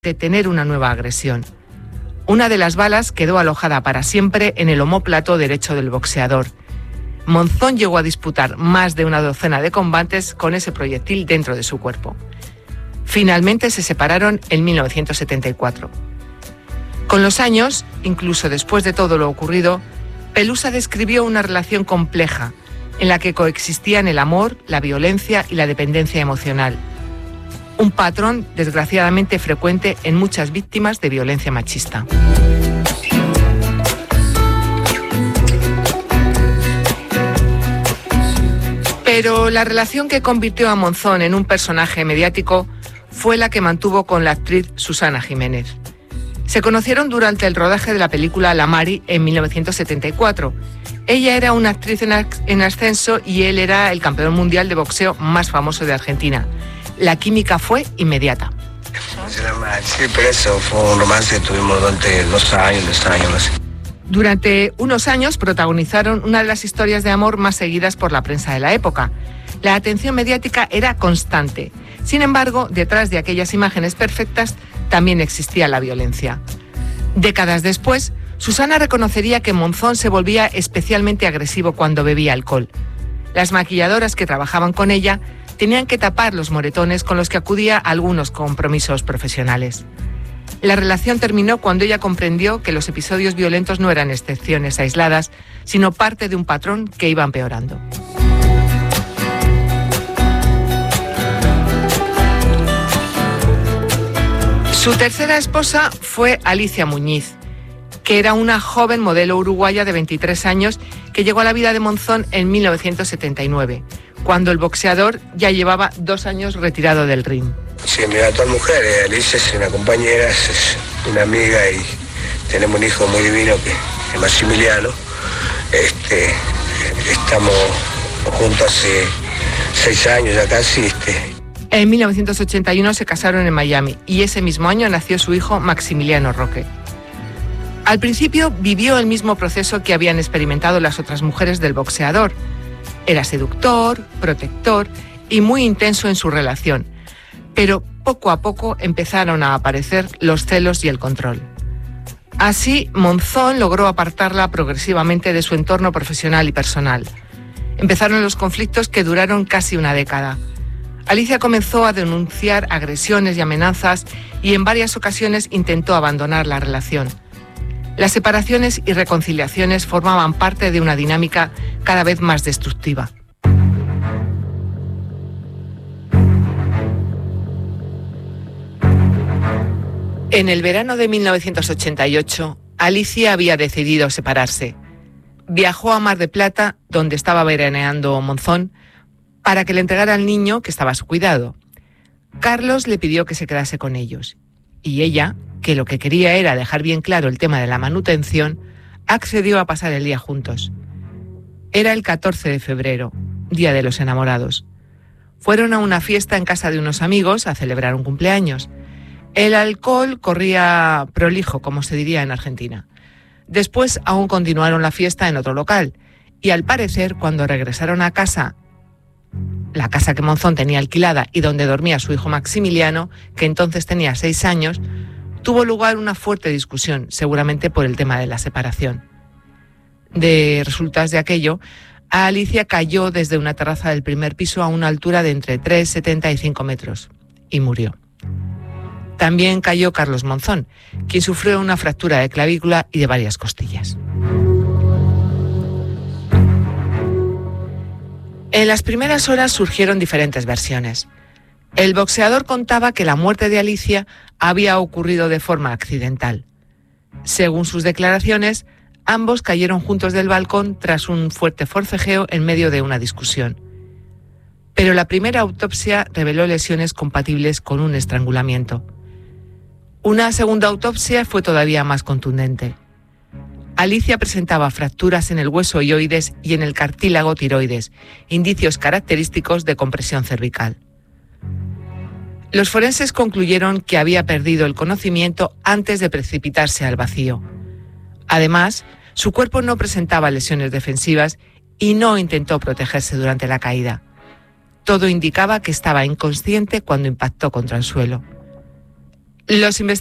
detener una nueva agresión. Una de las balas quedó alojada para siempre en el omóplato derecho del boxeador. Monzón llegó a disputar más de una docena de combates con ese proyectil dentro de su cuerpo. Finalmente se separaron en 1974. Con los años, incluso después de todo lo ocurrido, Pelusa describió una relación compleja en la que coexistían el amor, la violencia y la dependencia emocional. Un patrón desgraciadamente frecuente en muchas víctimas de violencia machista. Pero la relación que convirtió a Monzón en un personaje mediático fue la que mantuvo con la actriz Susana Jiménez. Se conocieron durante el rodaje de la película La Mari en 1974. Ella era una actriz en ascenso y él era el campeón mundial de boxeo más famoso de Argentina. La química fue inmediata. Sí, pero eso fue un romance que tuvimos durante 2 años, así. Durante unos años protagonizaron una de las historias de amor más seguidas por la prensa de la época. La atención mediática era constante. Sin embargo, detrás de aquellas imágenes perfectas también existía la violencia. Décadas después, Susana reconocería que Monzón se volvía especialmente agresivo cuando bebía alcohol. Las maquilladoras que trabajaban con ella tenían que tapar los moretones con los que acudía a algunos compromisos profesionales. La relación terminó cuando ella comprendió que los episodios violentos no eran excepciones aisladas, sino parte de un patrón que iba empeorando. Su tercera esposa fue Alicia Muñiz, que era una joven modelo uruguaya de 23 años que llegó a la vida de Monzón en 1979, cuando el boxeador ya llevaba 2 años retirado del ring. Sí, mi actual mujer, Alicia, es una compañera, es una amiga y tenemos un hijo muy divino que es Maximiliano. Estamos juntos hace 6 años ya casi. En 1981 se casaron en Miami y ese mismo año nació su hijo Maximiliano Roque. Al principio vivió el mismo proceso que habían experimentado las otras mujeres del boxeador. Era seductor, protector y muy intenso en su relación. Pero poco a poco empezaron a aparecer los celos y el control. Así, Monzón logró apartarla progresivamente de su entorno profesional y personal. Empezaron los conflictos que duraron casi una década. Alicia comenzó a denunciar agresiones y amenazas y en varias ocasiones intentó abandonar la relación. Las separaciones y reconciliaciones formaban parte de una dinámica cada vez más destructiva. En el verano de 1988, Alicia había decidido separarse. Viajó a Mar del Plata, donde estaba veraneando Monzón, para que le entregara al niño que estaba a su cuidado. Carlos le pidió que se quedase con ellos. Y ella, que lo que quería era dejar bien claro el tema de la manutención, accedió a pasar el día juntos. Era el 14 de febrero, Día de los Enamorados. Fueron a una fiesta en casa de unos amigos a celebrar un cumpleaños. El alcohol corría prolijo, como se diría en Argentina. Después aún continuaron la fiesta en otro local. Y al parecer, cuando regresaron a casa, la casa que Monzón tenía alquilada y donde dormía su hijo Maximiliano, que entonces tenía 6 años, tuvo lugar una fuerte discusión, seguramente por el tema de la separación. De resultas de aquello, Alicia cayó desde una terraza del primer piso a una altura de entre 3,70 y 5 metros y murió. También cayó Carlos Monzón, quien sufrió una fractura de clavícula y de varias costillas. En las primeras horas surgieron diferentes versiones. El boxeador contaba que la muerte de Alicia había ocurrido de forma accidental. Según sus declaraciones, ambos cayeron juntos del balcón tras un fuerte forcejeo en medio de una discusión. Pero la primera autopsia reveló lesiones compatibles con un estrangulamiento. Una segunda autopsia fue todavía más contundente. Alicia presentaba fracturas en el hueso ioides y en el cartílago tiroides, indicios característicos de compresión cervical. Los forenses concluyeron que había perdido el conocimiento antes de precipitarse al vacío. Además, su cuerpo no presentaba lesiones defensivas y no intentó protegerse durante la caída. Todo indicaba que estaba inconsciente cuando impactó contra el suelo. Los